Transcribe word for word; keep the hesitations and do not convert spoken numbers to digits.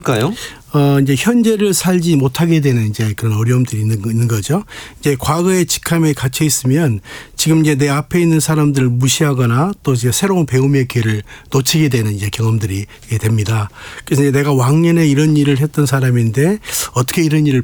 까요? 어, 이제 현재를 살지 못하게 되는 이제 그런 어려움들이 있는, 있는 거죠. 이제 과거의 직함에 갇혀 있으면 지금 이제 내 앞에 있는 사람들을 무시하거나 또 이제 새로운 배움의 기회를 놓치게 되는 이제 경험들이 됩니다. 그래서 이제 내가 왕년에 이런 일을 했던 사람인데 어떻게 이런 일을